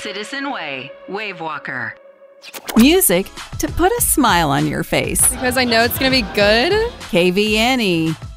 Citizen Way, Wavewalker. Music to put a smile on your face. Because I know it's going to be good. KVNE.